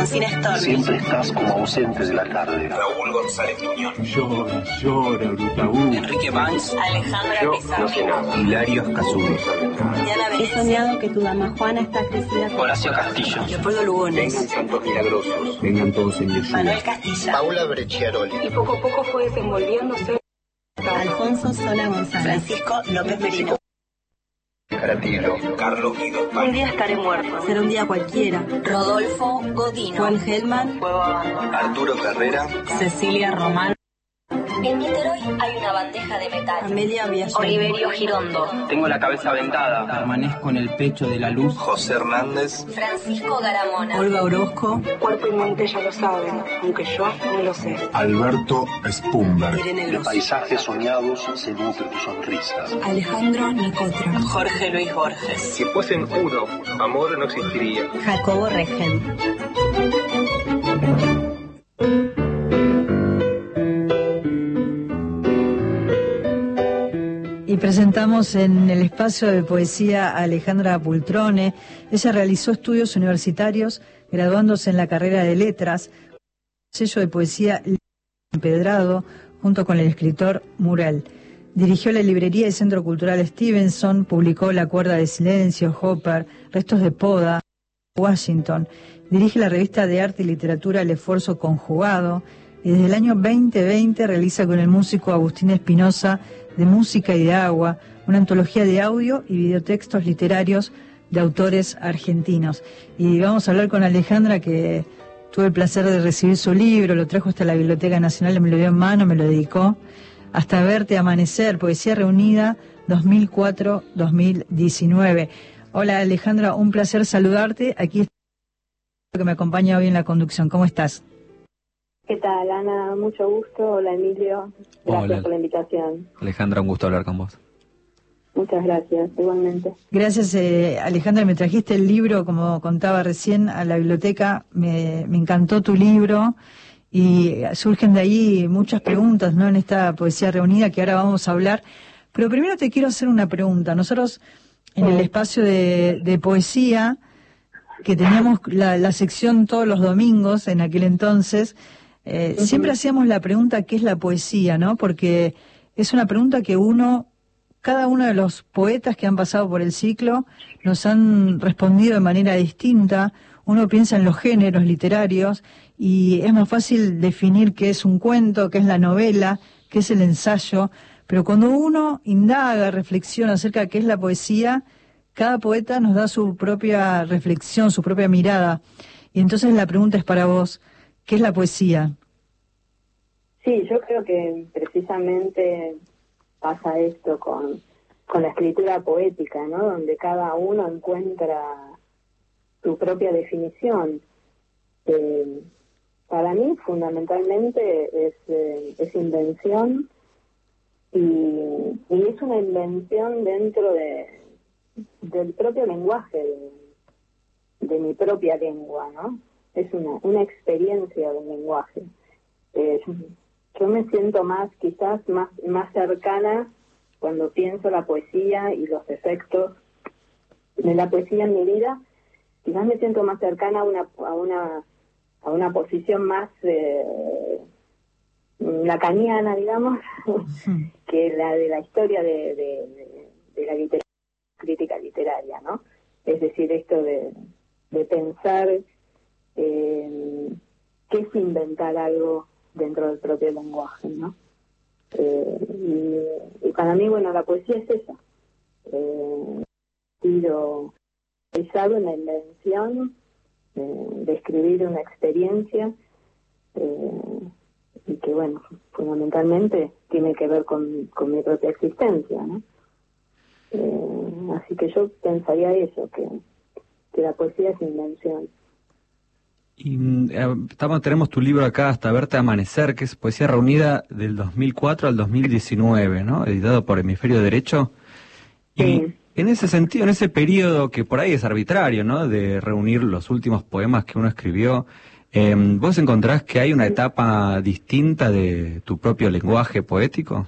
Alfonsín Storni. Siempre estás como ausente de la tarde. Raúl González Muñoz. Llora, Brutabú. Enrique Banks. Alejandra Pizarro. Hilario Escazú. Diana He soñado que tu dama Juana está crecida con Horacio Castillo. Leopoldo Lugones. Vengan santos milagrosos. Vengan todos en Yeshua. Manuel Castilla. Paula Brecciaroli. Y poco a poco fue desenvolviéndose. Alfonso Sola González. Francisco López Merino. Caratilo. Carlos Guido. Un día estaré muerto. Será un día cualquiera. Rodolfo Godino. Juan Gelman. Arturo Carrera. Cecilia Román. En Niterói hay una bandeja de metal. Amelia Villasol. Oliverio Girondo. Tengo la cabeza vendada. Permanezco en el pecho de la luz. José Hernández. Francisco Garamona. Olga Orozco. Cuerpo y mente ya lo saben, aunque yo no lo sé. Alberto Spumberg. Irene De Gross. paisajes soñados se nutre tu sonrisa. Alejandro Nicotra. Jorge Luis Borges. Si fuesen uno, amor no existiría. Jacobo Regen. Y presentamos en el espacio de poesía a Alejandra Pultrone. Ella realizó estudios universitarios, graduándose en la carrera de letras, sello de poesía Empedrado, junto con el escritor Murel. Dirigió la librería y Centro Cultural Stevenson, publicó La Cuerda de Silencio, Hopper, Restos de Poda, Washington. Dirige la revista de arte y literatura El Esfuerzo Conjugado. Y desde el año 2020 realiza con el músico Agustín Espinosa de Música y de Agua, una antología de audio y videotextos literarios de autores argentinos. Y vamos a hablar con Alejandra, que tuve el placer de recibir su libro, lo trajo hasta la Biblioteca Nacional, me lo dio en mano, me lo dedicó. Hasta verte amanecer, Poesía Reunida 2004-2019. Hola Alejandra, un placer saludarte. Aquí está que me acompaña hoy en la conducción. ¿Cómo estás? ¿Qué tal, Ana? Mucho gusto. Hola, Emilio. Gracias Hola. por la invitación. Alejandra, un gusto hablar con vos. Muchas gracias, igualmente. Gracias, Alejandra. Me trajiste el libro, como contaba recién, a la biblioteca. Me encantó tu libro y surgen de ahí muchas preguntas, ¿no?, en esta poesía reunida que ahora vamos a hablar. Pero primero te quiero hacer una pregunta. Nosotros, en el espacio de poesía, que teníamos la sección todos los domingos en aquel entonces, siempre hacíamos la pregunta ¿qué es la poesía?, ¿no? Porque es una pregunta que cada uno de los poetas que han pasado por el ciclo nos han respondido de manera distinta. Uno piensa en los géneros literarios y es más fácil definir qué es un cuento, qué es la novela, qué es el ensayo, pero cuando uno indaga, reflexiona acerca de qué es la poesía, cada poeta nos da su propia reflexión, su propia mirada. Y entonces la pregunta es para vos, ¿qué es la poesía? Sí, yo creo que precisamente pasa esto con la escritura poética, ¿no? Donde cada uno encuentra su propia definición. Para mí, fundamentalmente, es invención y es una invención dentro del propio lenguaje, de mi propia lengua, ¿no? Es una experiencia del lenguaje. Yo me siento quizás más cercana cuando pienso la poesía y los efectos de la poesía en mi vida. Quizás me siento más cercana a una posición más lacaniana, digamos, que la de la historia de la crítica literaria, ¿no? Es decir, esto de pensar qué es inventar algo dentro del propio lenguaje, ¿no? Y para mí, bueno, la poesía es esa. Tiro realizado en la invención de escribir una experiencia y que, bueno, fundamentalmente tiene que ver con mi propia existencia, ¿no? Así que yo pensaría eso, que la poesía es invención. Y tenemos tu libro acá, Hasta verte amanecer, que es Poesía Reunida del 2004 al 2019, ¿no? Editado por Hemisferio Derecho. Y Sí. en ese sentido, en ese periodo que por ahí es arbitrario, ¿no?, de reunir los últimos poemas que uno escribió, ¿vos encontrás que hay una etapa distinta de tu propio lenguaje poético?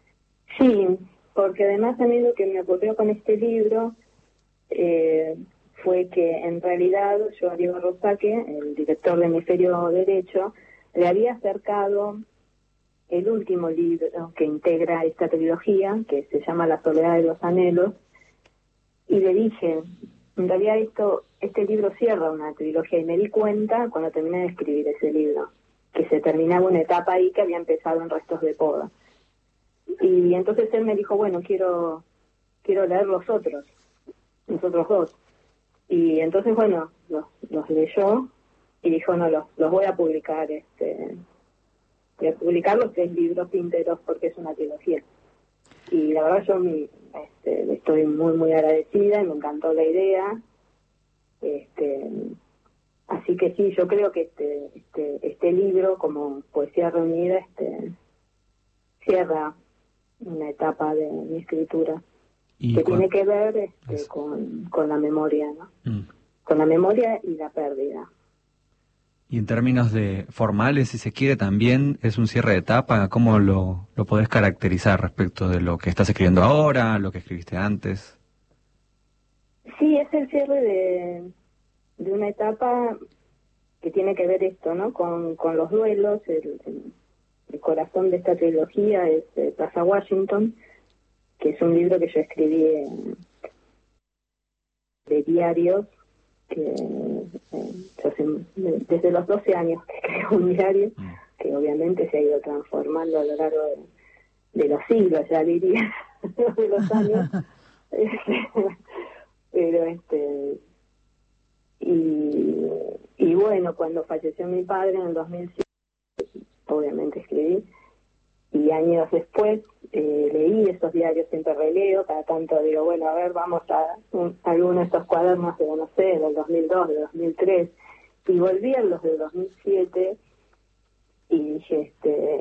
Sí, porque además a mí lo que me ocurrió con este libro fue que en realidad yo a Diego Rosaque, el director de Hemisferio Derecho, le había acercado el último libro que integra esta trilogía, que se llama La soledad de los anhelos, y le dije, en realidad este libro cierra una trilogía, y me di cuenta cuando terminé de escribir ese libro, que se terminaba una etapa ahí que había empezado en Restos de Poda. Y entonces él me dijo, bueno, quiero leer los otros dos. Y entonces, bueno, los leyó y dijo, no, los voy a publicar, voy a publicar los 3 libros íntegros porque es una trilogía. Y la verdad yo estoy muy, muy agradecida y me encantó la idea. Así que sí, yo creo que este libro, como Poesía Reunida, cierra una etapa de mi escritura que tiene que ver con la memoria, ¿no? Con la memoria y la pérdida. Y en términos de formales, si se quiere, también es un cierre de etapa. ¿Cómo lo podés caracterizar respecto de lo que estás escribiendo ahora, lo que escribiste antes? Sí, es el cierre de una etapa que tiene que ver esto, ¿no? Con los duelos. El corazón de esta trilogía es Plaza Washington, que es un libro que yo escribí de diarios, que desde los 12 años que escribo un diario, que obviamente se ha ido transformando a lo largo de los siglos, ya diría, de los años. Pero y bueno, cuando falleció mi padre en el 2007, obviamente escribí, y años después leí esos diarios, siempre releo, cada tanto digo, bueno, a ver, vamos a alguno de estos cuadernos de, no sé, del 2002, del 2003, y volví a los del 2007 y dije,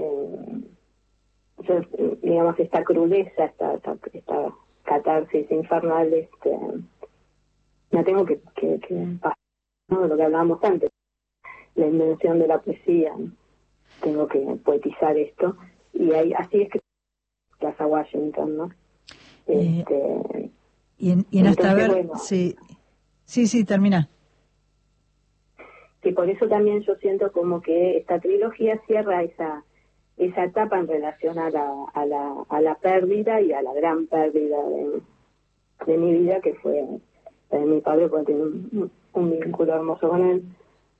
yo, digamos, esta crudeza, esta catarsis infernal, la tengo que pasar, ¿no? Lo que hablábamos antes, la invención de la poesía, ¿no? Tengo que poetizar esto, y así es que Plaza Washington, ¿no? Y en hasta ver, bueno, sí, termina. Sí, por eso también yo siento como que esta trilogía cierra esa etapa en relación a la pérdida y a la gran pérdida de mi vida, que fue de mi padre, porque tiene un vínculo hermoso con él.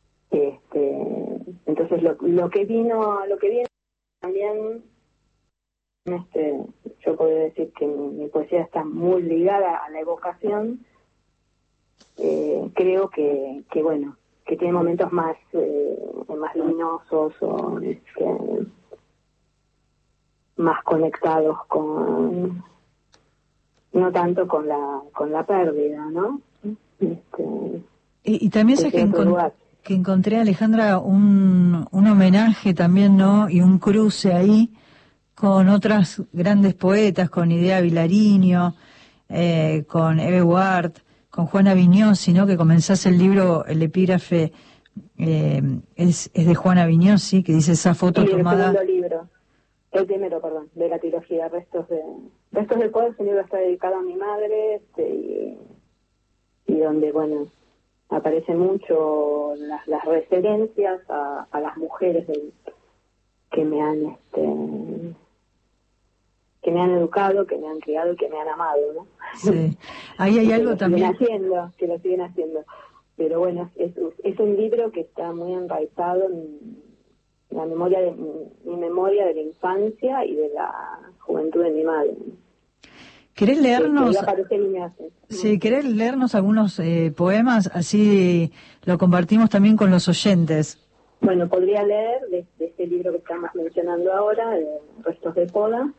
Entonces lo que viene también, yo puedo decir que mi poesía está muy ligada a la evocación. Creo que bueno, que tiene momentos más luminosos o más conectados con, no tanto con la pérdida, ¿no? Y también sé que encontré, Alejandra, un homenaje también, ¿no? Y un cruce ahí con otras grandes poetas, con Idea Vilariño, con Eve Ward, con Juana Vignosi, ¿no? Que comenzás el libro, el epígrafe es de Juana Vignosi, que dice esa foto tomada. El primero, de la trilogía Restos de Poder. El libro está dedicado a mi madre, y donde, bueno, aparecen mucho las referencias a las mujeres que me han educado, que me han criado y que me han amado, ¿no? Sí. Ahí hay algo también que lo siguen haciendo. Pero bueno, es un libro que está muy enraizado en la memoria de mi memoria de la infancia y de la juventud de mi madre. ¿Querés leernos? Sí, ¿querés leernos algunos poemas? Así lo compartimos también con los oyentes. Bueno, podría leer de este libro que estamos mencionando ahora, Restos de Poda,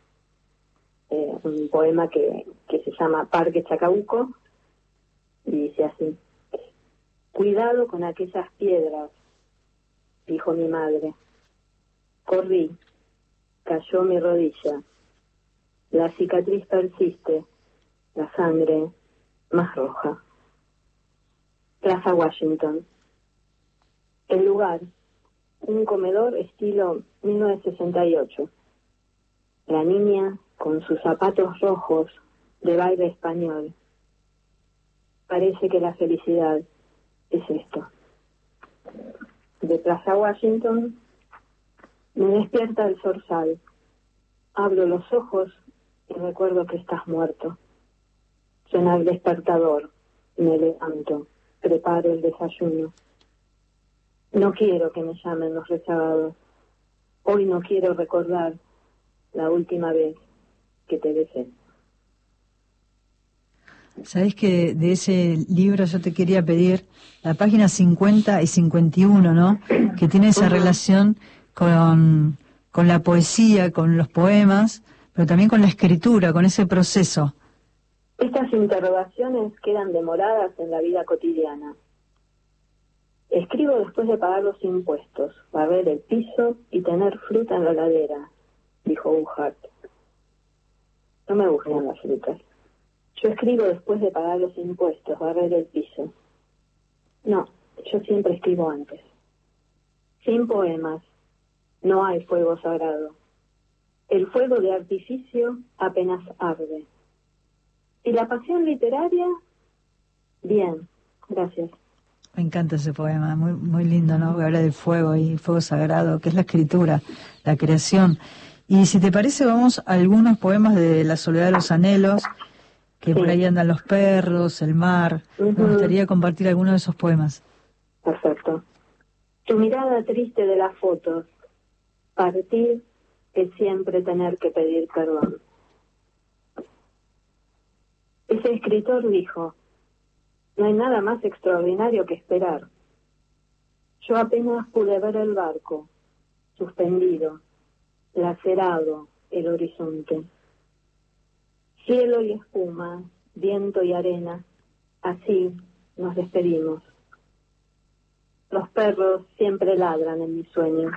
un poema que se llama Parque Chacabuco, y dice así: cuidado con aquellas piedras, dijo mi madre. Corrí, cayó mi rodilla. La cicatriz persiste, la sangre más roja. Plaza Washington. El lugar, un comedor estilo 1968. La niña con sus zapatos rojos de baile español. Parece que la felicidad es esto. De Plaza Washington, me despierta el zorzal. Abro los ojos y recuerdo que estás muerto. Suena el despertador, me levanto, preparo el desayuno. No quiero que me llamen los rezagados. Hoy no quiero recordar la última vez que te besé. Sabés que de ese libro yo te quería pedir la página 50 y 51, ¿no? Que tiene esa relación con la poesía, con los poemas, pero también con la escritura, con ese proceso. Estas interrogaciones quedan demoradas en la vida cotidiana. Escribo después de pagar los impuestos, barrer el piso y tener fruta en la heladera, dijo Uhart. No me gustan las frutas. Yo escribo después de pagar los impuestos, barrer el piso. No, yo siempre escribo antes. Sin poemas, no hay fuego sagrado. El fuego de artificio apenas arde. ¿Y la pasión literaria? Bien, gracias. Me encanta ese poema, muy muy lindo, ¿no? Que habla del fuego y el fuego sagrado, que es la escritura, la creación. Y si te parece, vamos a algunos poemas de La soledad de los anhelos, que por ahí andan los perros, el mar. Me gustaría compartir algunos de esos poemas. Perfecto. Tu mirada triste de las fotos. Partir es siempre tener que pedir perdón. Ese escritor dijo, no hay nada más extraordinario que esperar. Yo apenas pude ver el barco, suspendido, lacerado el horizonte. Cielo y espuma, viento y arena, así nos despedimos. Los perros siempre ladran en mis sueños.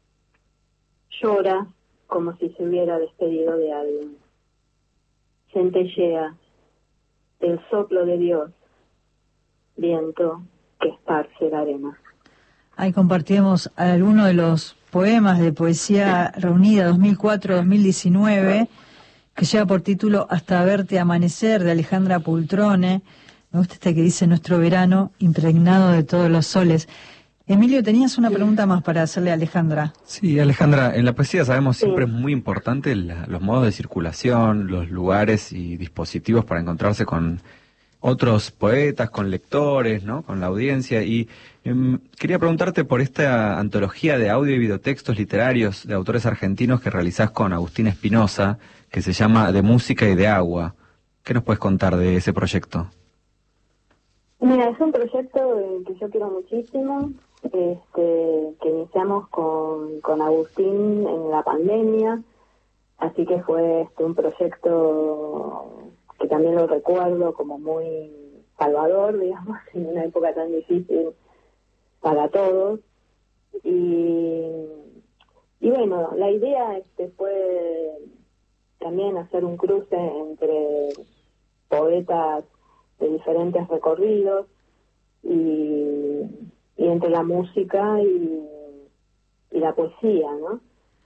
Llora como si se hubiera despedido de alguien. Centellea el soplo de Dios, viento que esparce la arena. Ahí compartimos algunos de los poemas de Poesía Reunida 2004-2019, que lleva por título Hasta verte amanecer, de Alejandra Pultrone. Me gusta este que dice nuestro verano impregnado de todos los soles. Emilio, tenías una pregunta más para hacerle a Alejandra. Sí, Alejandra, en la poesía sabemos siempre es muy importante los modos de circulación, los lugares y dispositivos para encontrarse con otros poetas, con lectores, ¿no? Con la audiencia. Y quería preguntarte por esta antología de audio y videotextos literarios de autores argentinos que realizás con Agustín Espinosa, que se llama De Música y de Agua. ¿Qué nos puedes contar de ese proyecto? Mira, es un proyecto que yo quiero muchísimo, que iniciamos con Agustín en la pandemia, así que fue un proyecto que también lo recuerdo como muy salvador, digamos, en una época tan difícil para todos. Y bueno, la idea fue también hacer un cruce entre poetas de diferentes recorridos y entre la música y la poesía, ¿no?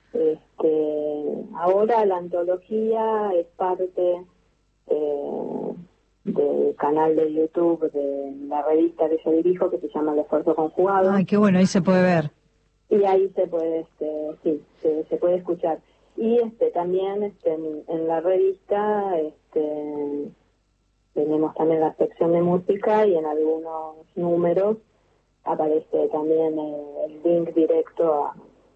Ahora la antología es parte del canal de YouTube de la revista que yo dirijo, que se llama El Esfuerzo Conjugado. Ay, qué bueno, ahí se puede ver. Y ahí se puede, se puede escuchar. Y también en la revista tenemos también la sección de música y en algunos números aparece también el link directo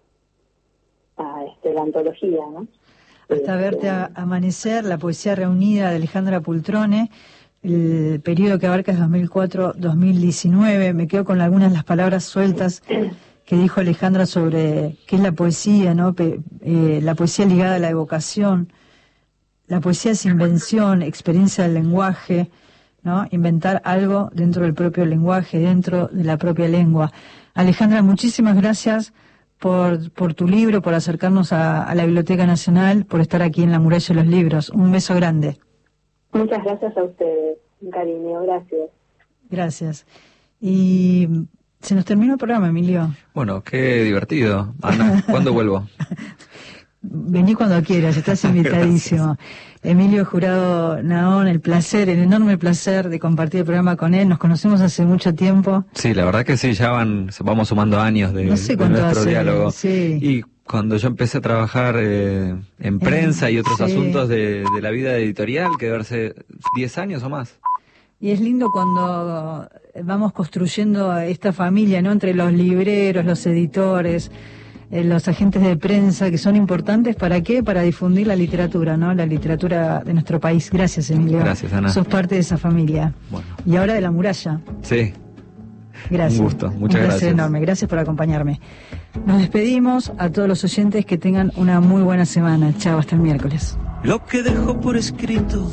a la antología, ¿no? Hasta verte amanecer, la poesía reunida de Alejandra Pultrone, el periodo que abarca es 2004-2019. Me quedo con algunas de las palabras sueltas que dijo Alejandra sobre qué es la poesía, ¿no? La poesía ligada a la evocación. La poesía es invención, experiencia del lenguaje, ¿no? Inventar algo dentro del propio lenguaje, dentro de la propia lengua. Alejandra, muchísimas gracias por tu libro, por acercarnos a la Biblioteca Nacional, por estar aquí en La Muralla de los Libros. Un beso grande. Muchas gracias a ustedes, un cariño, gracias. Gracias. Y se nos terminó el programa, Emilio. Bueno, qué divertido. Ana, ¿cuándo vuelvo? vení cuando quieras, estás invitadísimo. Emilio Jurado Naón, el enorme placer de compartir el programa con él. Nos conocemos hace mucho tiempo. Sí, la verdad que sí, vamos sumando años de nuestro diálogo. Sí. Y cuando yo empecé a trabajar en prensa y otros asuntos de la vida editorial, que debe hace 10 años o más. Y es lindo cuando vamos construyendo esta familia, ¿no? Entre los libreros, los editores, los agentes de prensa, que son importantes, ¿para qué? Para difundir la literatura, ¿no? La literatura de nuestro país. Gracias, Emilio. Gracias, Ana. Sos parte de esa familia. Bueno. Y ahora de La Muralla. Sí. Gracias. Un gusto, muchas gracias. Un placer enorme. Gracias por acompañarme. Nos despedimos. A todos los oyentes, que tengan una muy buena semana. Chao, hasta el miércoles. Lo que dejó por escrito.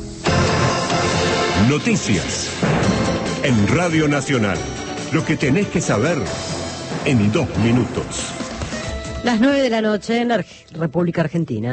Noticias en Radio Nacional. Lo que tenés que saber en 2 minutos. Las 9 de la noche en la República Argentina.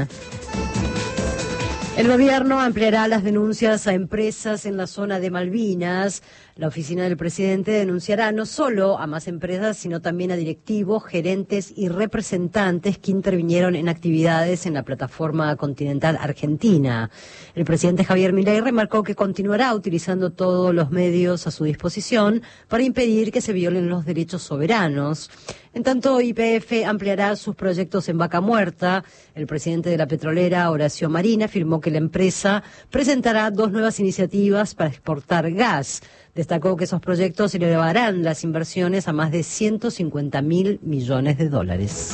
El gobierno ampliará las denuncias a empresas en la zona de Malvinas. La oficina del presidente denunciará no solo a más empresas, sino también a directivos, gerentes y representantes que intervinieron en actividades en la plataforma continental argentina. El presidente Javier Milei remarcó que continuará utilizando todos los medios a su disposición para impedir que se violen los derechos soberanos. En tanto, YPF ampliará sus proyectos en Vaca Muerta. El presidente de la petrolera, Horacio Marín, afirmó que la empresa presentará 2 nuevas iniciativas para exportar gas. Destacó que esos proyectos elevarán las inversiones a más de 150.000 millones de dólares.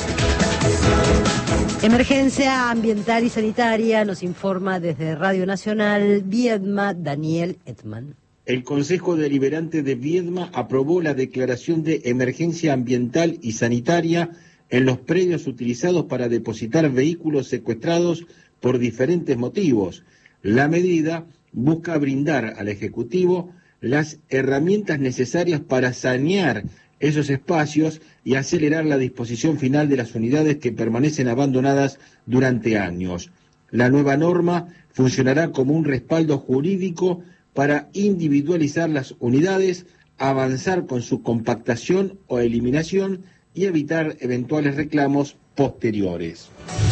Emergencia ambiental y sanitaria, nos informa desde Radio Nacional Viedma, Daniel Edman. El Consejo Deliberante de Viedma aprobó la declaración de emergencia ambiental y sanitaria en los predios utilizados para depositar vehículos secuestrados por diferentes motivos. La medida busca brindar al Ejecutivo las herramientas necesarias para sanear esos espacios y acelerar la disposición final de las unidades que permanecen abandonadas durante años. La nueva norma funcionará como un respaldo jurídico para individualizar las unidades, avanzar con su compactación o eliminación y evitar eventuales reclamos posteriores.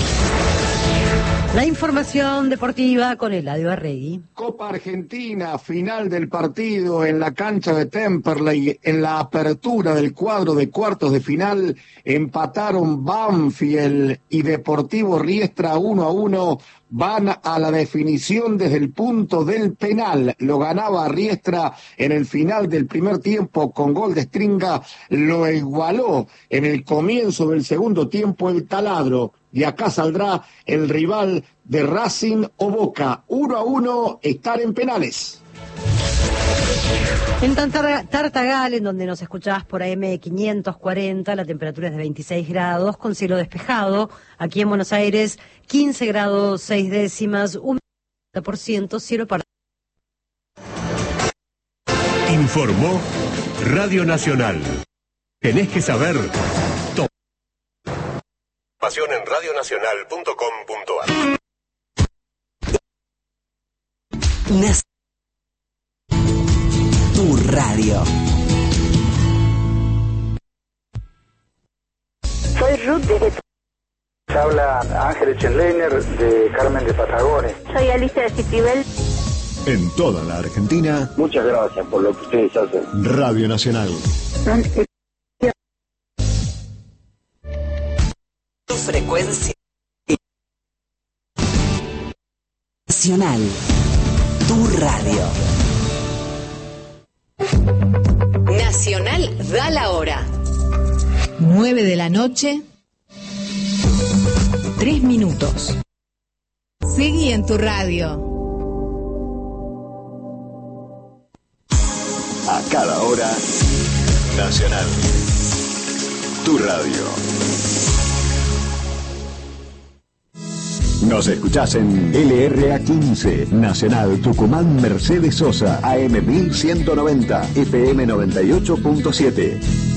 La información deportiva con Eladio Arregui. Copa Argentina, final del partido en la cancha de Temperley, en la apertura del cuadro de cuartos de final, empataron Banfield y Deportivo Riestra 1-1, van a la definición desde el punto del penal, lo ganaba Riestra en el final del primer tiempo con gol de Stringa, lo igualó en el comienzo del segundo tiempo el Taladro. De acá saldrá el rival de Racing o Boca. 1-1, estar en penales. En Tartagal, en donde nos escuchabas por AM 540, la temperatura es de 26 grados, con cielo despejado. Aquí en Buenos Aires, 15 grados 6 décimas, un 40%, cielo para... Informó Radio Nacional. Tenés que saber todo. Información en radionacional.com.ar. Tu radio. Soy Ruth de... Habla Ángel Echenleiner de Carmen de Patagones. Soy Alicia de Citibel. En toda la Argentina. Muchas gracias por lo que ustedes hacen. Radio Nacional. Frecuencia Nacional. Tu radio. Nacional da la hora. 9 de la noche, 3 minutos. Seguí en tu radio. A cada hora, Nacional. Tu radio. Nos escuchás en LRA 15, Nacional Tucumán Mercedes Sosa, AM 1190, FM 98.7.